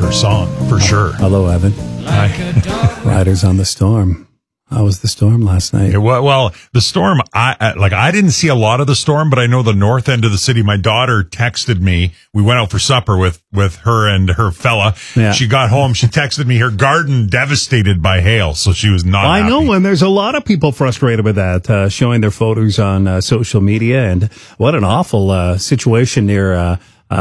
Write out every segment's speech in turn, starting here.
her song, for sure. Hello, Evan. Hi. Riders on the Storm. How was the storm last night? Well, the storm, I didn't see a lot of the storm, but I know the north end of the city. My daughter texted me. We went out for supper with her and her fella. Yeah. She got home. She texted me her garden devastated by hail, so she was not I happy. know, and there's a lot of people frustrated with that, showing their photos on social media, and what an awful situation near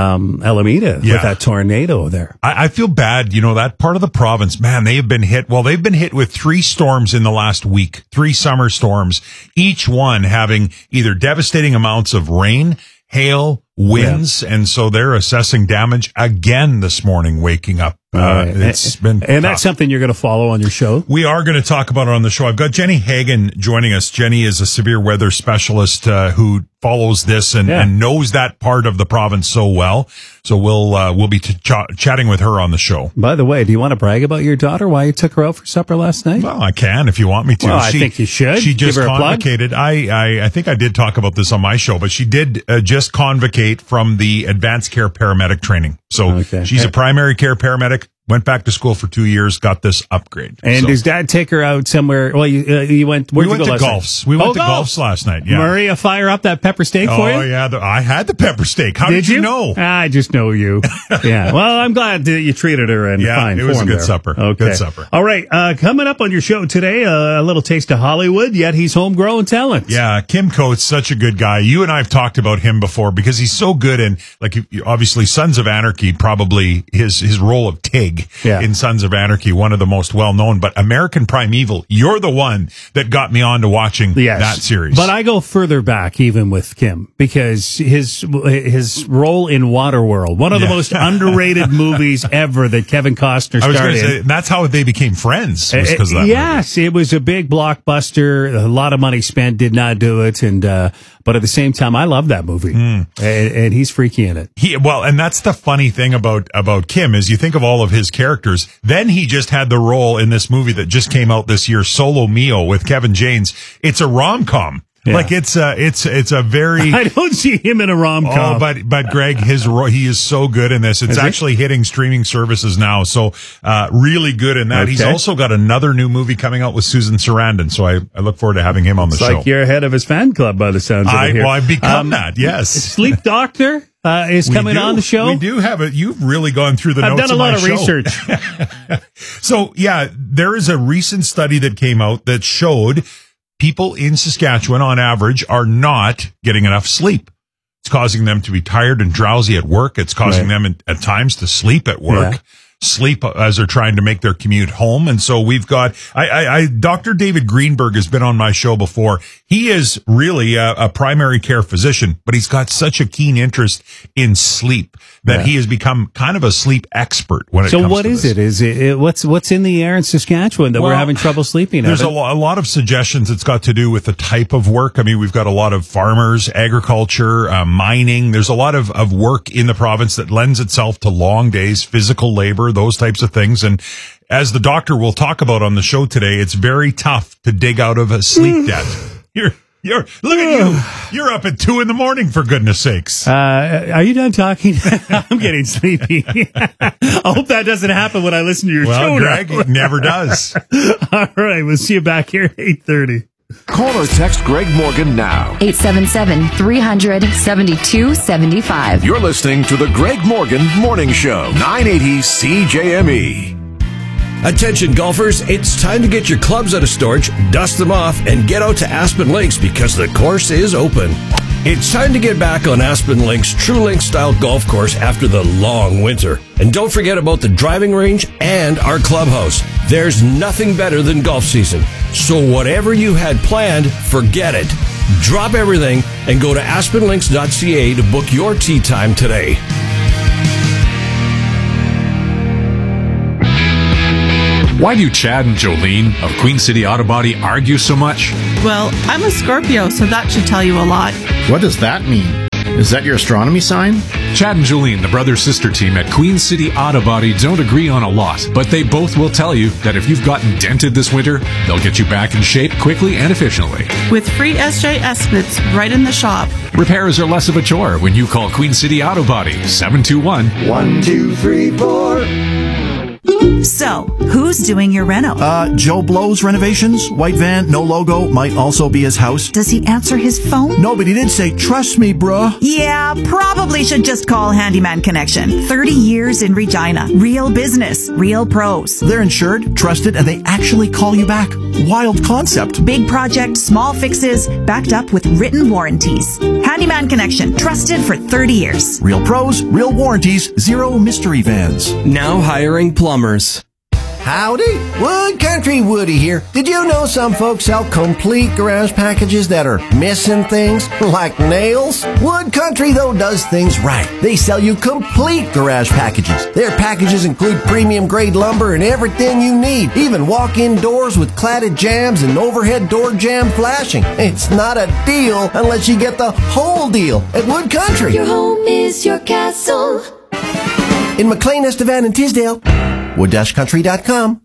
Alameda with that tornado there. I feel bad. That part of the province, man, they have been hit. Well, they've been hit with 3 storms in the last week, 3 summer storms, each one having either devastating amounts of rain, hail, winds. And so they're assessing damage again this morning, waking up. It's been tough. And that's something you're going to follow on your show? We are going to talk about it on the show. I've got Jenny Hagan joining us. Jenny is a severe weather specialist who follows this and knows that part of the province so well. So we'll be chatting with her on the show. By the way, do you want to brag about your daughter, why you took her out for supper last night? Well, I can if you want me to. Well, I think you should. She just give her a plug. convocated. I think I did talk about this on my show, but she did just convocate from the advanced care paramedic training. So she's a primary care paramedic. Went back to school for 2 years, got this upgrade. And does Dad take her out somewhere? Well, you went. Where'd you go last Golf's. night? We went to Golf's last night. Yeah. Maria, fire up that pepper steak for you. Oh yeah, I had the pepper steak. How did you know? I just know you. Yeah. Well, I'm glad that you treated her in fine it was form a good there. supper. Okay. Good supper. All right. Coming up on your show today, a little taste of Hollywood. Yet he's homegrown talent. Yeah, Kim Coates, such a good guy. You and I have talked about him before because he's so good in, like, obviously Sons of Anarchy, probably his role of Tig in Sons of Anarchy, one of the most well-known, but American Primeval, you're the one that got me on to watching that series. But I go further back even with Kim because his role in Waterworld, one of the most underrated movies ever that Kevin Costner starred in. I was going to say, that's how they became friends, was because of that Yes, movie. It was a big blockbuster, a lot of money spent, did not do it, and but at the same time, I love that movie, and he's freaky in it. And that's the funny thing about Kim is you think of all of his characters. Then he just had the role in this movie that just came out this year, Solo Mio, with Kevin James. It's a rom-com. Yeah. Like it's a very. I don't see him in a rom-com. Oh, but Greg, he is so good in this. It's actually hitting streaming services now. So, really good in that. Okay. He's also got another new movie coming out with Susan Sarandon. So I look forward to having him on the show. It's like you're ahead of his fan club by the sounds of it here. Well, I've become that. Yes. Sleep Doctor. Is coming on the show. We do have it. You've really gone through the notes. I've done a lot of research. So there is a recent study that came out that showed people in Saskatchewan on average are not getting enough sleep. It's causing them to be tired and drowsy at work. It's causing them at times to sleep at work. Sleep as they're trying to make their commute home. And so we've got, Dr. David Greenberg has been on my show before. He is really a primary care physician, but he's got such a keen interest in sleep that he has become kind of a sleep expert when it comes to this. So what is it? Is it what's in the air in Saskatchewan that we're having trouble sleeping? There's a lot of suggestions. It's got to do with the type of work. I mean, we've got a lot of farmers, agriculture, mining. There's a lot of work in the province that lends itself to long days, physical labor, those types of things. And as the doctor will talk about on the show today, it's very tough to dig out of a sleep debt. You're look at you. You're up at 2 a.m, for goodness sakes. Are you done talking? I'm getting sleepy. I hope that doesn't happen when I listen to your show. Well, Greg, it never does. All right, we'll see you back here at 8:30. Call or text Greg Morgan now. 877-300-7275. You're listening to the Greg Morgan Morning Show, 980 CJME. Attention golfers, it's time to get your clubs out of storage, dust them off, and get out to Aspen Links because the course is open. It's time to get back on Aspen Links' True Link style golf course after the long winter. And don't forget about the driving range and our clubhouse. There's nothing better than golf season. So whatever you had planned, forget it. Drop everything and go to aspenlinks.ca to book your tee time today. Why do Chad and Jolene of Queen City Auto Body argue so much? Well, I'm a Scorpio, so that should tell you a lot. What does that mean? Is that your astronomy sign? Chad and Jolene, the brother-sister team at Queen City Auto Body, don't agree on a lot, but they both will tell you that if you've gotten dented this winter, they'll get you back in shape quickly and efficiently. With free SJ estimates right in the shop. Repairs are less of a chore when you call Queen City Auto Body, 721-1234. So, who's doing your reno? Joe Blow's Renovations. White van, no logo, might also be his house. Does he answer his phone? No, but he did say, trust me, bruh. Yeah, probably should just call Handyman Connection. 30 years in Regina. Real business, real pros. They're insured, trusted, and they actually call you back. Wild concept. Big project, small fixes, backed up with written warranties. Handyman Connection, trusted for 30 years. Real pros, real warranties, zero mystery vans. Now hiring plumbers. Howdy, Wood Country Woody here. Did you know some folks sell complete garage packages that are missing things, like nails? Wood Country, though, does things right. They sell you complete garage packages. Their packages include premium grade lumber and everything you need, even walk-in doors with cladded jambs and overhead door jamb flashing. It's not a deal unless you get the whole deal at Wood Country. Your home is your castle. In McLean, Estevan, and Tisdale. Wood-country.com.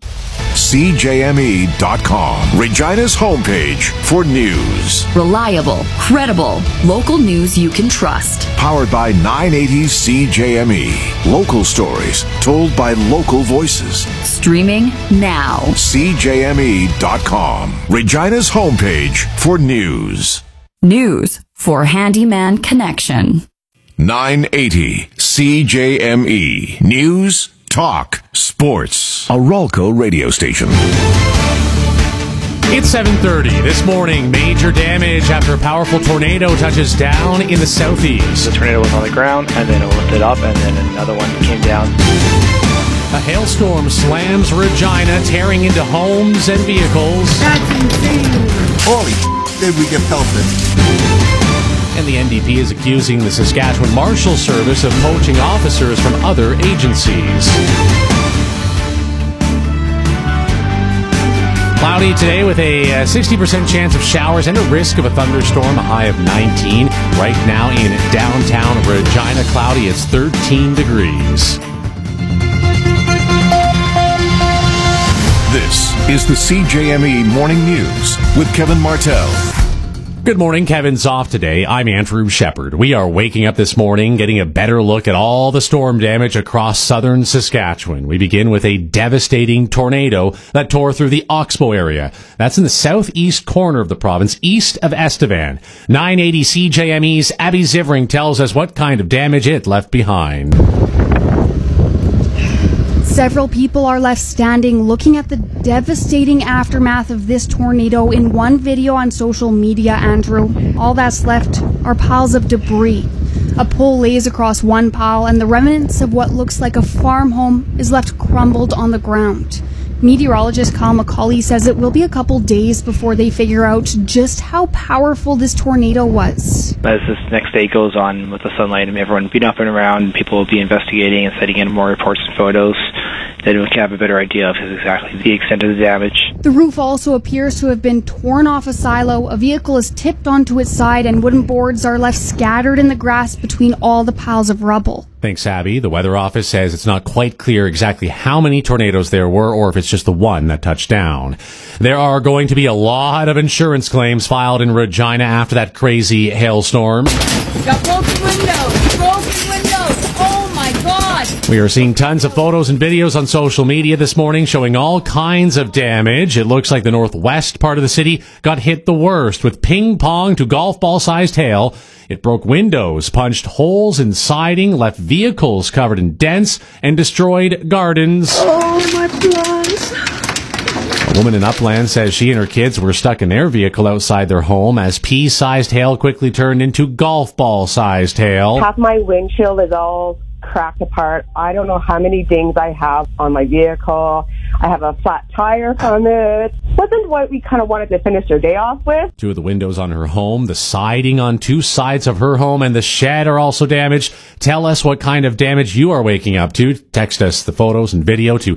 CJME.com. Regina's homepage for news. Reliable, credible, local news you can trust. Powered by 980 CJME. Local stories told by local voices. Streaming now. CJME.com. Regina's homepage for news. News for Handyman Connection. 980 CJME. News, talk, sports. A Rolco radio station. It's 7:30 this morning. Major damage after a powerful tornado touches down in the southeast. The tornado was on the ground, and then it lifted up, and then another one came down. A hailstorm slams Regina, tearing into homes and vehicles. That's insane. Holy did we get pelted. And the NDP is accusing the Saskatchewan Marshal Service of poaching officers from other agencies. Cloudy today with a 60% chance of showers and a risk of a thunderstorm, a high of 19. Right now in downtown Regina, cloudy, it's 13 degrees. This is the CJME Morning News with Kevin Martell. Good morning. Kevin's off today. I'm Andrew Shepard. We are waking up this morning, getting a better look at all the storm damage across southern Saskatchewan. We begin with a devastating tornado that tore through the Oxbow area. That's in the southeast corner of the province, east of Estevan. 980 CJME's Abby Zivering tells us what kind of damage it left behind. Several people are left standing looking at the devastating aftermath of this tornado in one video on social media, Andrew. All that's left are piles of debris. A pole lays across one pile, and the remnants of what looks like a farm home is left crumbled on the ground. Meteorologist Kyle McCauley says it will be a couple days before they figure out just how powerful this tornado was. As this next day goes on with the sunlight and everyone being up and around, people will be investigating and sending in more reports and photos. Then we can have a better idea of exactly the extent of the damage. The roof also appears to have been torn off a silo. A vehicle is tipped onto its side, and wooden boards are left scattered in the grass between all the piles of rubble. Thanks, Abby. The Weather Office says it's not quite clear exactly how many tornadoes there were or if it's just the one that touched down. There are going to be a lot of insurance claims filed in Regina after that crazy hailstorm. Got broken windows. Broken windows. Oh my God. We are seeing tons of photos and videos on social media this morning showing all kinds of damage. It looks like the northwest part of the city got hit the worst with ping pong to golf ball sized hail. It broke windows, punched holes in siding, left vehicles covered in dents, and destroyed gardens. Oh, my plants. A woman in Upland says she and her kids were stuck in their vehicle outside their home as pea-sized hail quickly turned into golf ball-sized hail. Half my windshield is all cracked apart. I don't know how many dings I have on my vehicle. I have a flat tire from it. Wasn't what we kind of wanted to finish our day off with. 2 of the windows on her home, the siding on 2 sides of her home, and the shed are also damaged. Tell us what kind of damage you are waking up to. Text us the photos and video to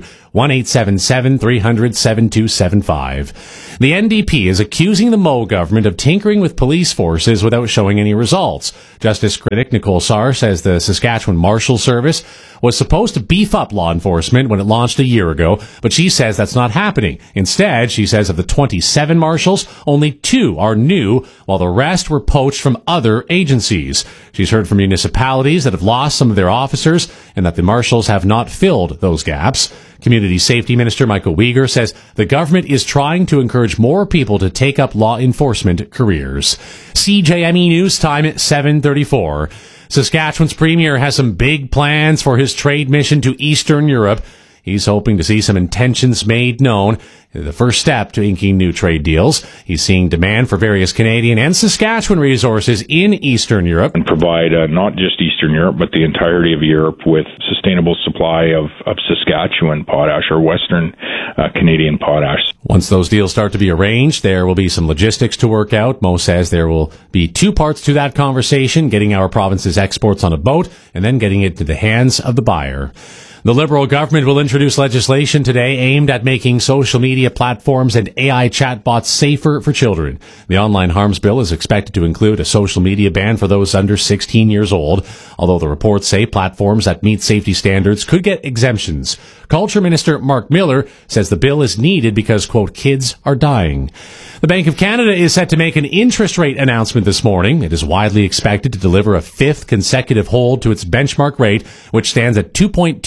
1-877-300-7275. The NDP is accusing the Moe government of tinkering with police forces without showing any results. Justice critic Nicole Sarr says the Saskatchewan Marshal Service was supposed to beef up law enforcement when it launched a year ago, but she says that's not happening. Instead, she says of the 27 marshals, only 2 are new, while the rest were poached from other agencies. She's heard from municipalities that have lost some of their officers and that the marshals have not filled those gaps. Community Safety Minister Michael Uyghur says the government is trying to encourage more people to take up law enforcement careers. CJME News Time at 7:34. Saskatchewan's Premier has some big plans for his trade mission to Eastern Europe. He's hoping to see some intentions made known, the first step to inking new trade deals. He's seeing demand for various Canadian and Saskatchewan resources in Eastern Europe. And provide not just Eastern Europe, but the entirety of Europe with sustainable supply of Saskatchewan potash or Western Canadian potash. Once those deals start to be arranged, there will be some logistics to work out. Mo says there will be 2 parts to that conversation, getting our province's exports on a boat and then getting it to the hands of the buyer. The Liberal government will introduce legislation today aimed at making social media platforms and AI chatbots safer for children. The online harms bill is expected to include a social media ban for those under 16 years old, although the reports say platforms that meet safety standards could get exemptions. Culture Minister Mark Miller says the bill is needed because, quote, kids are dying. The Bank of Canada is set to make an interest rate announcement this morning. It is widely expected to deliver a 5th consecutive hold to its benchmark rate, which stands at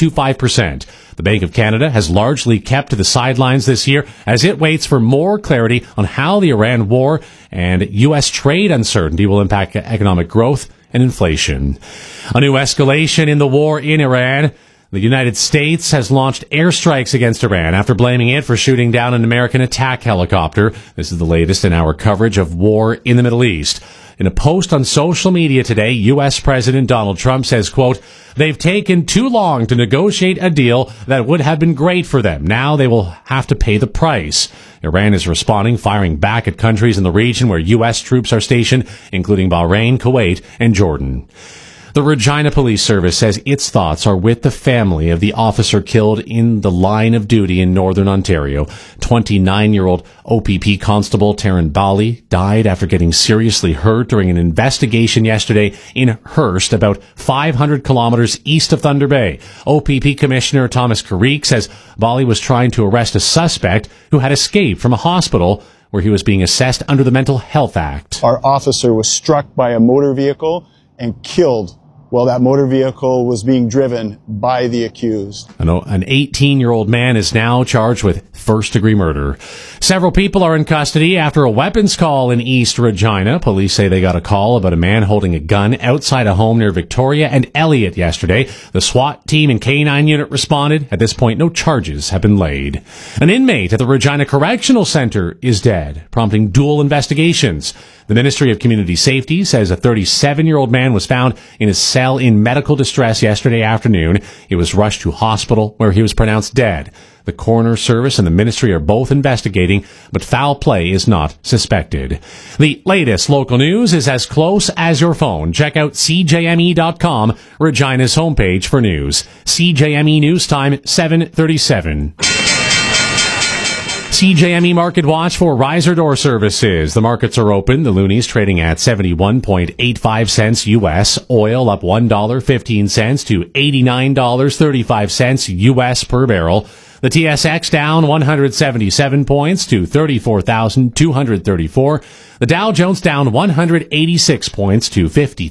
2.25%. The Bank of Canada has largely kept to the sidelines this year as it waits for more clarity on how the Iran war and U.S. trade uncertainty will impact economic growth and inflation. A new escalation in the war in Iran. The United States has launched airstrikes against Iran after blaming it for shooting down an American attack helicopter. This is the latest in our coverage of war in the Middle East. In a post on social media today, U.S. President Donald Trump says, quote, "They've taken too long to negotiate a deal that would have been great for them. Now they will have to pay the price." Iran is responding, firing back at countries in the region where U.S. troops are stationed, including Bahrain, Kuwait, and Jordan. The Regina Police Service says its thoughts are with the family of the officer killed in the line of duty in Northern Ontario. 29-year-old OPP Constable Taryn Bali died after getting seriously hurt during an investigation yesterday in Hearst, about 500 kilometers east of Thunder Bay. OPP Commissioner Thomas Carrique says Bali was trying to arrest a suspect who had escaped from a hospital where he was being assessed under the Mental Health Act. Our officer was struck by a motor vehicle and killed while that motor vehicle was being driven by the accused. An 18-year-old man is now charged with first-degree murder. Several people are in custody after a weapons call in East Regina. Police say they got a call about a man holding a gun outside a home near Victoria and Elliott yesterday. The SWAT team and K-9 unit responded. At this point, no charges have been laid. An inmate at the Regina Correctional Center is dead, prompting dual investigations. The Ministry of Community Safety says a 37-year-old man was found in his cell in medical distress yesterday afternoon. He was rushed to hospital where he was pronounced dead. The coroner service and the ministry are both investigating, but foul play is not suspected. The latest local news is as close as your phone. Check out CJME.com, Regina's homepage for news. CJME News Time, 7:37. CJME Market Watch for riser door services. The markets are open. The loonies trading at 71.85 cents U.S. Oil up $1.15 to $89.35 U.S. per barrel. The TSX down 177 points to 34,234. The Dow Jones down 186 points to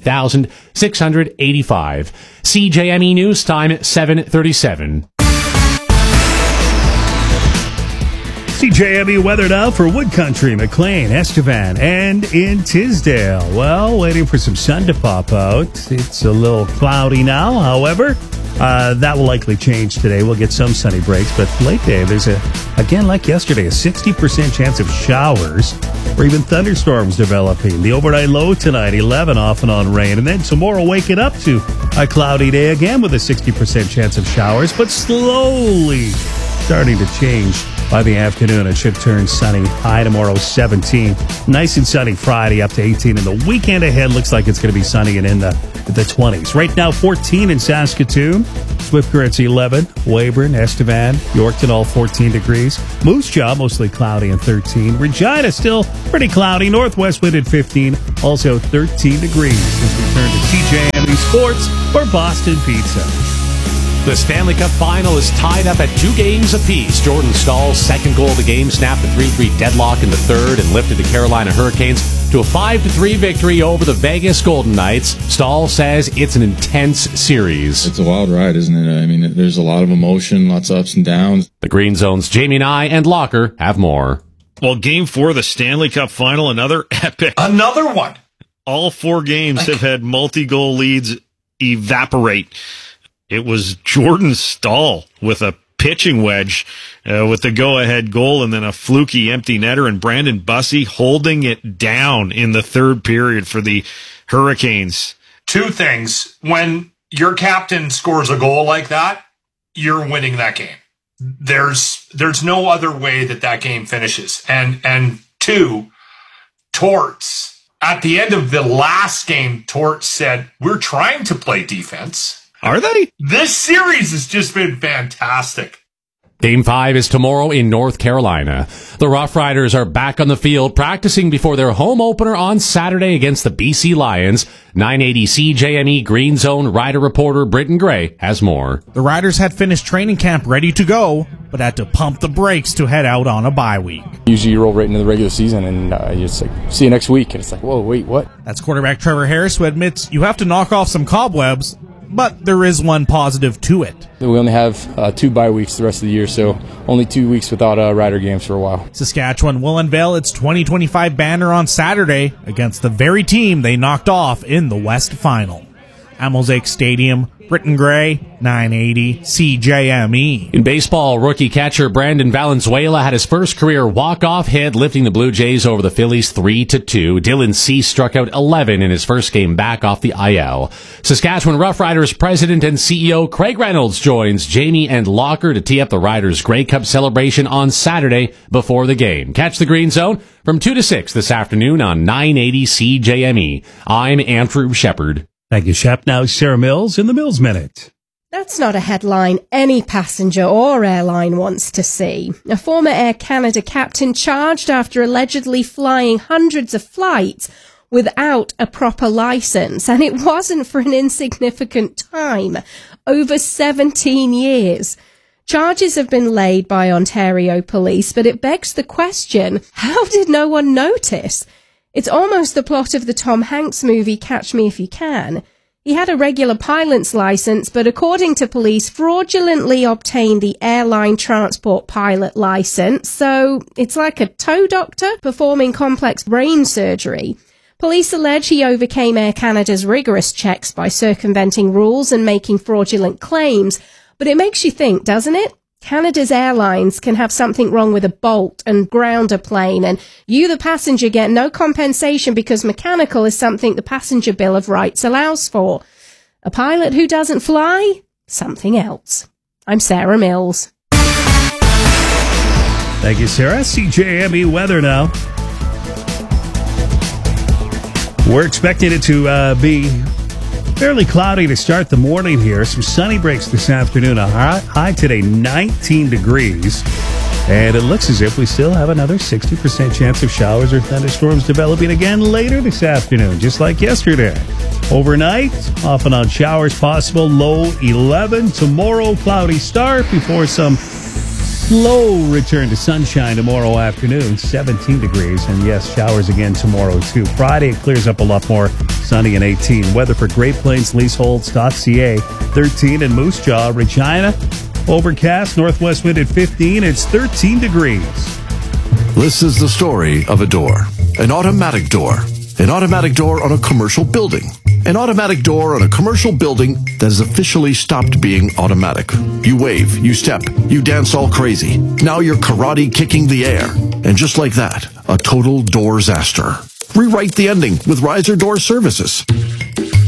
50,685. CJME News Time 7:37. CJME weather now for Wood Country, McLean, Estevan, and in Tisdale. Well, waiting for some sun to pop out. It's a little cloudy now, however. That will likely change today. We'll get some sunny breaks, but late day, there's again, like yesterday, a 60% chance of showers or even thunderstorms developing. The overnight low tonight, 11, off and on rain. And then tomorrow, wake it up to a cloudy day again with a 60% chance of showers, but slowly starting to change by the afternoon. It should turn sunny. High tomorrow, 17. Nice and sunny Friday, up to 18. And the weekend ahead looks like it's going to be sunny and in the 20s. Right now, 14 in Saskatoon. Swift Currents 11. Weyburn, Estevan, Yorkton, all 14 degrees. Moose Jaw, mostly cloudy and 13. Regina, still pretty cloudy. Northwest wind at 15. Also 13 degrees. As we turn to TJME Sports for Boston Pizza. The Stanley Cup Final is tied up at 2 games apiece. Jordan Stahl's second goal of the game snapped the 3-3 deadlock in the third and lifted the Carolina Hurricanes to a 5-3 victory over the Vegas Golden Knights. Stahl says it's an intense series. It's a wild ride, isn't it? I mean, there's a lot of emotion, lots of ups and downs. The Green Zone's Jamie Nye and Locker have more. Well, Game 4 of the Stanley Cup Final, another epic. Another one. All 4 games have had multi-goal leads evaporate. It was Jordan Stahl with a pitching wedge with the go-ahead goal and then a fluky empty netter, and Brandon Bussey holding it down in the third period for the Hurricanes. 2 things. When your captain scores a goal like that, you're winning that game. There's no other way that game finishes. And 2, Torts. At the end of the last game, Torts said, "We're trying to play defense." Are they? This series has just been fantastic. Game 5 is tomorrow in North Carolina. The Rough Riders are back on the field practicing before their home opener on Saturday against the BC Lions. 980 CJME Green Zone Rider reporter Britton Gray has more. The Riders had finished training camp ready to go, but had to pump the brakes to head out on a bye week. Usually you roll right into the regular season and you just like, see you next week. And it's like, whoa, wait, what? That's quarterback Trevor Harris, who admits you have to knock off some cobwebs, but there is one positive to it. We only have 2 bye weeks the rest of the year, so only 2 weeks without Rider games for a while. Saskatchewan will unveil its 2025 banner on Saturday against the very team they knocked off in the West Final. At Mosaic Stadium, Britton Gray, 980 CJME. In baseball, rookie catcher Brandon Valenzuela had his first career walk-off hit, lifting the Blue Jays over the Phillies 3-2. Dylan Cease struck out 11 in his first game back off the IL. Saskatchewan Roughriders president and CEO Craig Reynolds joins Jamie and Locker to tee up the Riders' Grey Cup celebration on Saturday before the game. Catch the Green Zone from 2 to 6 this afternoon on 980 CJME. I'm Andrew Shepard. Thank you, Shep. Now, Sarah Mills in the Mills Minute. That's not a headline any passenger or airline wants to see. A former Air Canada captain charged after allegedly flying hundreds of flights without a proper license. And it wasn't for an insignificant time, over 17 years. Charges have been laid by Ontario police, but it begs the question, how did no one notice? It's almost the plot of the Tom Hanks movie Catch Me If You Can. He had a regular pilot's license, but according to police, fraudulently obtained the airline transport pilot license. So it's like a toe doctor performing complex brain surgery. Police allege he overcame Air Canada's rigorous checks by circumventing rules and making fraudulent claims. But it makes you think, doesn't it? Canada's airlines can have something wrong with a bolt and ground a plane, and you, the passenger, get no compensation because mechanical is something the Passenger Bill of Rights allows for. A pilot who doesn't fly? Something else. I'm Sarah Mills. Thank you, Sarah. CJME weather now. We're expecting it to be fairly cloudy to start the morning here. Some sunny breaks this afternoon. A high today, 19 degrees. And it looks as if we still have another 60% chance of showers or thunderstorms developing again later this afternoon, just like yesterday. Overnight, off and on showers possible. Low 11. Tomorrow, cloudy start before some slow return to sunshine tomorrow afternoon, 17 degrees. And yes, showers again tomorrow too. Friday, it clears up a lot more, sunny and 18. Weather for Great Plains Leaseholds.ca, 13. And Moose Jaw, Regina, overcast, northwest wind at 15. It's 13 degrees. This is the story of a door. An automatic door. An automatic door on a commercial building. An automatic door on a commercial building that has officially stopped being automatic. You wave, you step, you dance all crazy. Now you're karate kicking the air. And just like that, a total door-zaster. Rewrite the ending with Riser Door Services.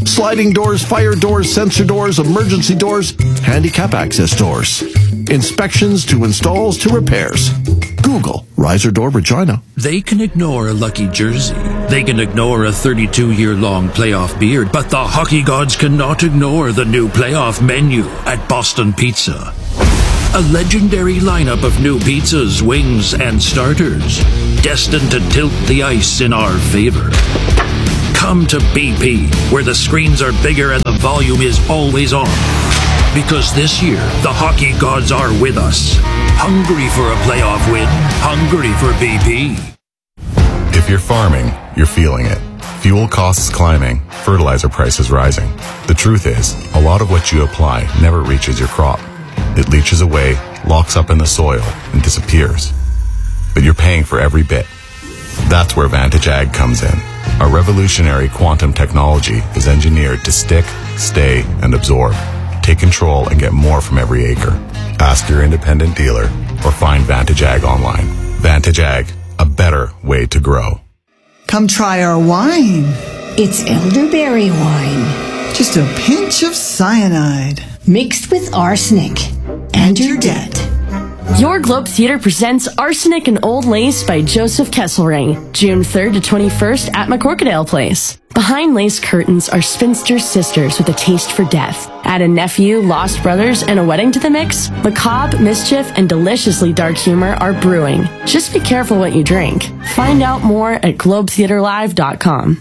sliding doors, fire doors, sensor doors, emergency doors, handicap access doors. Inspections to installs to repairs. Google Riser Door Regina. They can ignore a lucky jersey. They can ignore a 32-year-long playoff beard, but the hockey gods cannot ignore the new playoff menu at Boston Pizza. A legendary lineup of new pizzas, wings, and starters, destined to tilt the ice in our favor. Come to BP, where the screens are bigger and the volume is always on. Because this year, the hockey gods are with us. Hungry for a playoff win. Hungry for BP. If you're farming, you're feeling it. Fuel costs climbing, fertilizer prices rising. The truth is, a lot of what you apply never reaches your crop. It leaches away, locks up in the soil, and disappears. But you're paying for every bit. That's where Vantage Ag comes in. Our revolutionary quantum technology is engineered to stick, stay, and absorb. Take control and get more from every acre. Ask your independent dealer or find Vantage Ag online. Vantage Ag, a better way to grow. Come try our wine. It's elderberry wine. Just a pinch of cyanide. Mixed with arsenic. And you're dead. Your Globe Theater presents Arsenic and Old Lace by Joseph Kesselring, June 3rd to 21st at McCorkadale Place. Behind lace curtains are spinster sisters with a taste for death. Add a nephew, lost brothers, and a wedding to the mix. Macabre, mischief, and deliciously dark humor are brewing. Just be careful what you drink. Find out more at globetheaterlive.com.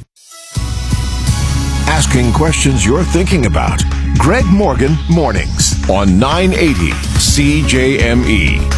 Asking questions you're thinking about. Greg Morgan Mornings on 980 CJME.